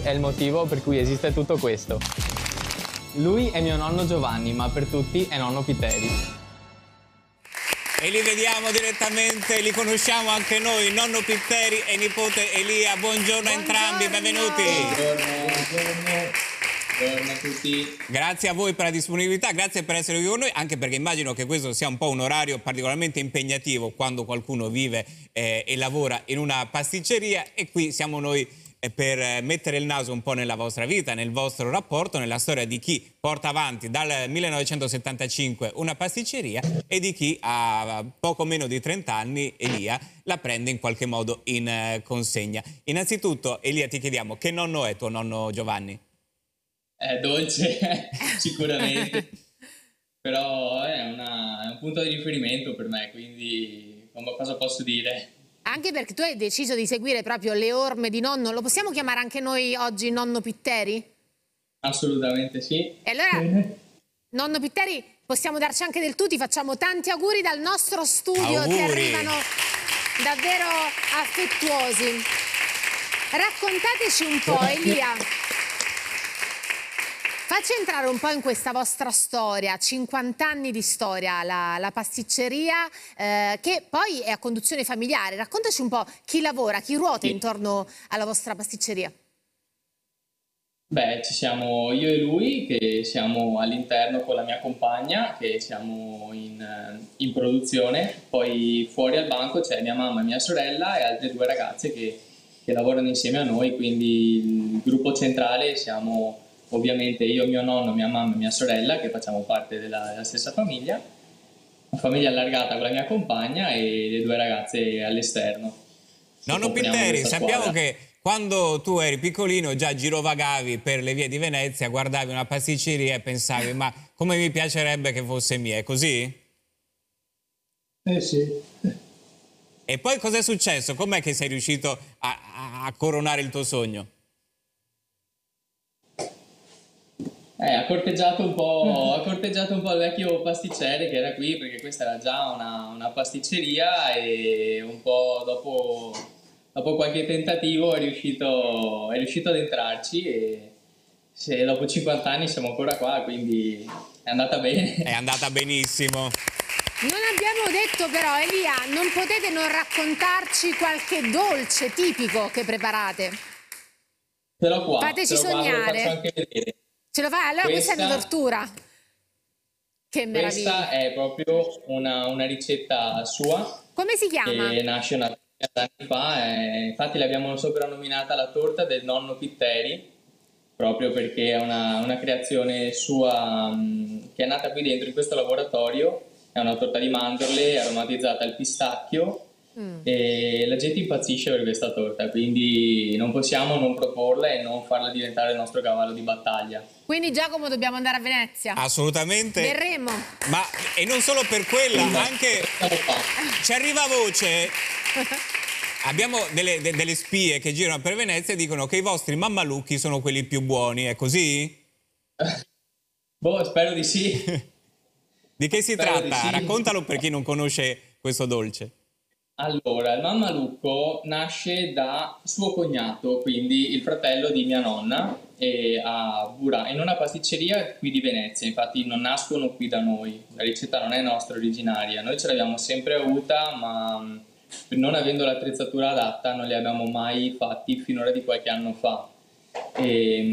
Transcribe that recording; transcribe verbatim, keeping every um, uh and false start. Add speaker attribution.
Speaker 1: è il motivo per cui esiste tutto questo. Lui è mio nonno Giovanni, ma per tutti è nonno Pitteri.
Speaker 2: E li vediamo direttamente, li conosciamo anche noi, nonno Pitteri e nipote Elia. Buongiorno, buongiorno. a entrambi, benvenuti.
Speaker 3: Buongiorno, buongiorno. Buongiorno a tutti.
Speaker 2: Grazie a voi per la disponibilità, grazie per essere qui con noi, anche perché immagino che questo sia un po' un orario particolarmente impegnativo quando qualcuno vive eh, e lavora in una pasticceria, e qui siamo noi eh, per mettere il naso un po' nella vostra vita, nel vostro rapporto, nella storia di chi porta avanti dal millenovecentosettantacinque una pasticceria e di chi a poco meno di trenta anni, Elia, la prende in qualche modo in eh, consegna. Innanzitutto, Elia, ti chiediamo, che nonno è tuo nonno Giovanni?
Speaker 3: È dolce, sicuramente, però è, una, è un punto di riferimento per me, quindi cosa posso dire?
Speaker 4: Anche perché tu hai deciso di seguire proprio le orme di nonno, lo possiamo chiamare anche noi oggi nonno Pitteri?
Speaker 3: Assolutamente sì.
Speaker 4: E allora, nonno Pitteri, possiamo darci anche del tu, ti facciamo tanti auguri dal nostro studio,
Speaker 2: auguri.
Speaker 4: Che arrivano davvero affettuosi. Raccontateci un po', Elia. Facci entrare un po' in questa vostra storia, cinquanta anni di storia, la, la pasticceria eh, che poi è a conduzione familiare. Raccontaci un po' chi lavora, chi ruota intorno alla vostra pasticceria.
Speaker 3: Beh, ci siamo io e lui che siamo all'interno con la mia compagna, che siamo in, in produzione, poi fuori al banco c'è mia mamma e mia sorella e altre due ragazze che, che lavorano insieme a noi, quindi il gruppo centrale siamo... Ovviamente io, mio nonno, mia mamma e mia sorella, che facciamo parte della, della stessa famiglia, una famiglia allargata con la mia compagna e le due ragazze all'esterno.
Speaker 2: Nonno Pitteri, sappiamo che quando tu eri piccolino già girovagavi per le vie di Venezia, guardavi una pasticceria e pensavi ma come mi piacerebbe che fosse mia, è così?
Speaker 5: Eh sì.
Speaker 2: E poi cos'è successo? Com'è che sei riuscito a, a, a coronare il tuo sogno?
Speaker 3: Eh, ha corteggiato un po', ha corteggiato un po' il vecchio pasticcere che era qui, perché questa era già una, una pasticceria, e un po' dopo, dopo qualche tentativo è riuscito, è riuscito ad entrarci, e se dopo cinquanta anni siamo ancora qua, quindi è andata bene.
Speaker 2: È andata benissimo.
Speaker 4: Non abbiamo detto però, Elia, non potete non raccontarci qualche dolce tipico che preparate?
Speaker 3: Ce l'ho qua,
Speaker 4: Fateci
Speaker 3: ce l'ho qua, ve lo
Speaker 4: sognare.
Speaker 3: faccio anche vedere.
Speaker 4: Ce lo fai? Allora questa, questa è una tortura. Che meraviglia.
Speaker 3: Questa è proprio una, una ricetta sua.
Speaker 4: Come si chiama?
Speaker 3: Che nasce una anni fa, e infatti l'abbiamo soprannominata la torta del nonno Pitteri, proprio perché è una, una creazione sua mh, che è nata qui dentro in questo laboratorio. È una torta di mandorle aromatizzata al pistacchio. Mm. E la gente impazzisce per questa torta, quindi non possiamo non proporla e non farla diventare il nostro cavallo di battaglia.
Speaker 4: Quindi Giacomo dobbiamo andare a Venezia?
Speaker 2: Assolutamente.
Speaker 4: Verremo.
Speaker 2: Ma e non solo per quella, no, anche ci arriva voce. Abbiamo delle, de, delle spie che girano per Venezia e dicono che i vostri mammalucchi sono quelli più buoni, è così?
Speaker 3: Boh, spero di sì.
Speaker 2: Di che si
Speaker 3: spero
Speaker 2: tratta?
Speaker 3: Sì.
Speaker 2: Raccontalo per chi non conosce questo dolce.
Speaker 3: Allora, il mammalucco nasce da suo cognato, quindi il fratello di mia nonna, e a Burà, in una pasticceria qui di Venezia. Infatti non nascono qui da noi, la ricetta non è nostra originaria, noi ce l'abbiamo sempre avuta, ma non avendo l'attrezzatura adatta non li abbiamo mai fatti finora di qualche anno fa. E